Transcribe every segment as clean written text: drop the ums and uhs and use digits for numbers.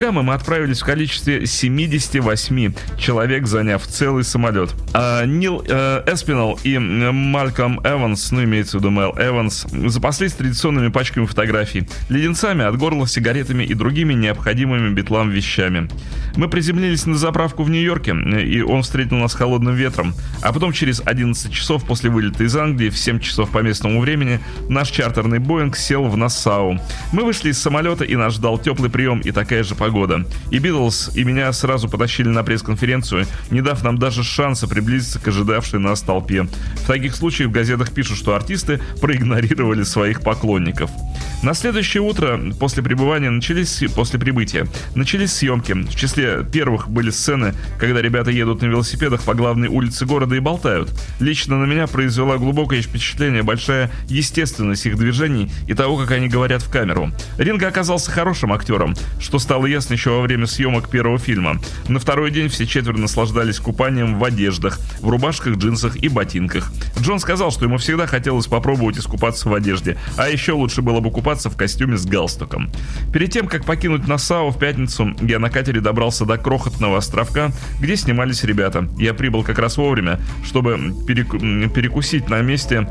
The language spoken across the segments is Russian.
Багамы мы отправились в количестве 78 человек, заняв целый самолет. Нил Эспинал и Малькольм Эванс, имеется в виду Мел Эванс, запаслись традиционными пачками фотографий, леденцами от горла, сигаретами и другими необходимыми битлам вещами. Мы приземлились на заправку в Нью-Йорке, и он встретил нас холодным ветром. А потом через 11 часов после вылета из Англии в 7 часов по местному времени наш чартерный Боинг сел в Нассау. Мы вышли из самолета, и нас ждал теплый прием и такая же погода. И Битлз, и меня сразу потащили на пресс-конференцию, не дав нам даже шанса приблизиться к ожидавшей нас толпе. В таких случаях в газетах пишут, что артисты проигнорировали своих поклонников. На следующее утро после прибытия начались съемки. В числе первых были сцены, когда ребята едут на велосипедах по главной улице города и болтают. Лично на меня произвела глубокое впечатление большая естественность их движений и того, как они говорят в камеру. Ринго оказался хорошим актером, что стало ясно еще во время съемок первого фильма. На второй день все четверо наслаждались купанием в одеждах, в рубашках, джинсах и ботинках. Джон сказал, что ему всегда хотелось попробовать искупаться в одежде, а еще лучше было бы купаться в костюме с галстуком. Перед тем, как покинуть Нассау в пятницу, я на катере добрался до крохотного островка, где снимались ребята. Я прибыл как раз вовремя, чтобы перекусить на месте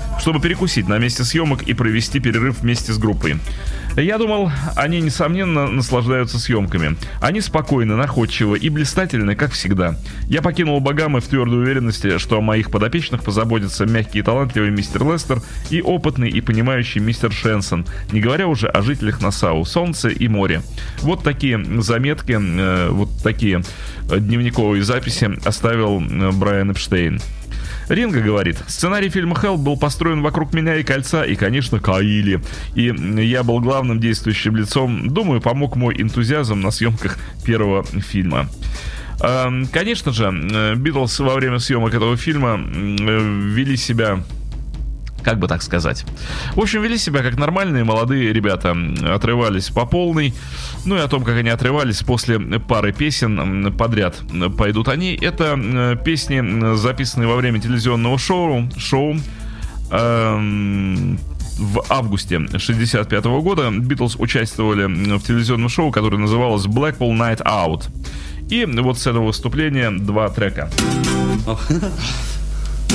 съемок и провести перерыв вместе с группой. Я думал, они, несомненно, наслаждаются съемками. Они спокойны, находчивы и блистательны, как всегда. Я покинул Багамы в твердой уверенности, что о моих подопечных позаботится мягкий и талантливый мистер Лестер и опытный и понимающий мистер Шенсон, не говоря уже о жителях Нассау, солнце и море. Вот такие заметки, вот такие дневниковые записи оставил Брайан Эпштейн. Ринго говорит: сценарий фильма «Help» был построен вокруг меня и кольца, и, конечно, Каили. И я был главным действующим лицом. Думаю, помог мой энтузиазм на съемках первого фильма. Конечно же, Битлз во время съемок этого фильма вели себя... Как бы так сказать. В общем, вели себя как нормальные молодые ребята. Отрывались по полной. Ну и о том, как они отрывались после пары песен подряд пойдут они. Это песни, записанные во время телевизионного шоу в августе 1965 года. Битлз участвовали в телевизионном шоу, которое называлось Blackpool Night Out. И вот с этого выступления два трека.